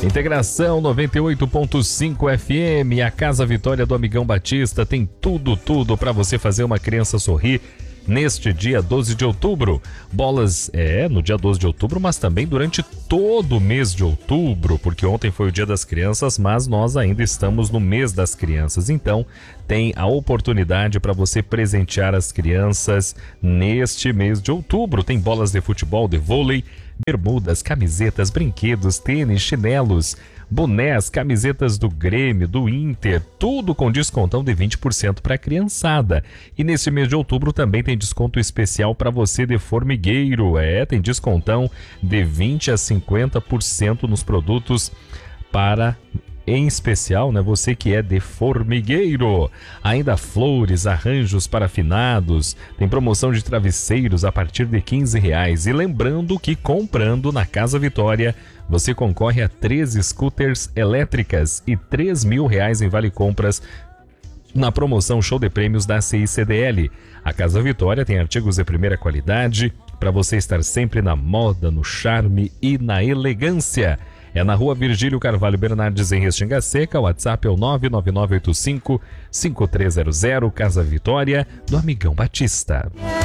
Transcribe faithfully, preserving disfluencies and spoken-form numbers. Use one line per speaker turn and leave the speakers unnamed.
Integração noventa e oito ponto cinco F M, a Casa Vitória do Amigão Batista tem tudo, tudo para você fazer uma criança sorrir neste dia doze de outubro. Bolas, é, no dia doze de outubro, mas também durante todo o mês de outubro, porque ontem foi o Dia das Crianças, mas nós ainda estamos no mês das crianças. Então, tem a oportunidade para você presentear as crianças neste mês de outubro. Tem bolas de futebol, de vôlei, bermudas, camisetas, brinquedos, tênis, chinelos, bonés, camisetas do Grêmio, do Inter, tudo com descontão de vinte por cento para a criançada. E nesse mês de outubro também tem desconto especial para você de formigueiro. É, tem descontão de vinte a cinquenta por cento nos produtos para, em especial, né, você que é de formigueiro. Ainda flores, arranjos para finados, tem promoção de travesseiros a partir de quinze reais. E lembrando que comprando na Casa Vitória, você concorre a três scooters elétricas e três mil reais em vale compras na promoção Show de Prêmios da C I C D L. A Casa Vitória tem artigos de primeira qualidade para você estar sempre na moda, no charme e na elegância. É na Rua Virgílio Carvalho Bernardes, em Restinga Seca. O WhatsApp é o nove nove nove oito cinco, cinco três zero zero. Casa Vitória do Amigão Batista.